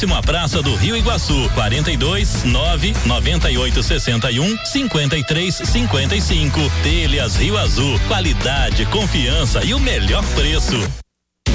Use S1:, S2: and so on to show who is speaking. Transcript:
S1: próximo à Praça do Rio Iguaçu, 42 998 61 53 55. Telhas Rio Azul, qualidade, confiança e o melhor preço.